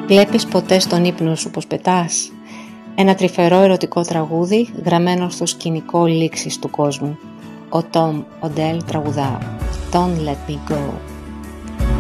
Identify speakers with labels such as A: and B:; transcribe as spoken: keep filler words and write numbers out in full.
A: Βλέπεις ποτέ στον ύπνο σου πως πετάς? Ένα τρυφερό ερωτικό τραγούδι γραμμένο στο σκηνικό λήξης του κόσμου. Ο Tom Odell τραγουδά Don't let me go.